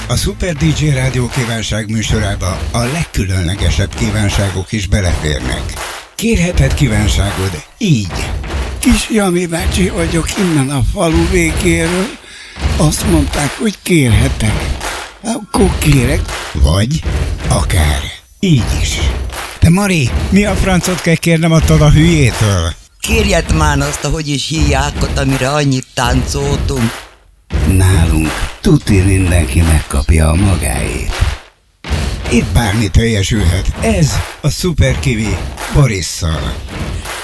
A Super DJ Rádió kívánság műsorába a legkülönlegesebb kívánságok is beleférnek. Kérheted kívánságod így. Kis Jani bácsi vagyok innen a falu végéről. Azt mondták, hogy kérhetek. Akkor kérek. Vagy akár így is. De Mari, mi a francot kell kérnem attól a hülyétől? Kérjed már azt, ahogy is hívják ott, amire annyit táncoltunk. Nálunk tuti mindenki megkapja a magáét. Itt bármi teljesülhet. Ez a Super Kiwi Borisszal.